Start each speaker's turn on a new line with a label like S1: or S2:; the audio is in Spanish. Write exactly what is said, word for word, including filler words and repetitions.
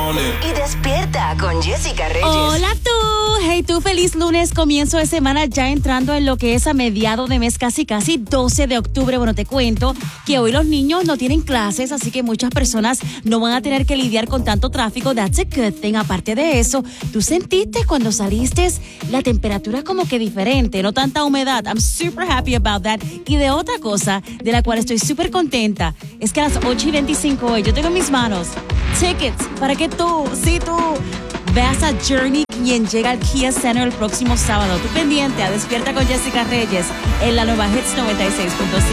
S1: on it.
S2: Y despierta con Jessica Reyes.
S3: Hola tú, hey tú, feliz lunes, comienzo de semana ya entrando en lo que es a mediado de mes, casi casi doce de octubre. Bueno, te cuento que hoy los niños no tienen clases, así que muchas personas no van a tener que lidiar con tanto tráfico. That's a good thing. Aparte de eso, ¿tú sentiste cuando saliste la temperatura como que diferente, no tanta humedad? I'm super happy about that. Y de otra cosa de la cual estoy súper contenta es que a las ocho y veinticinco hoy yo tengo en mis manos tickets para que tú, sí tú, veas a Journey, quien llega al Kia Center el próximo sábado. Tú pendiente a Despierta con Jessica Reyes en la nueva Hits noventa y seis punto cinco.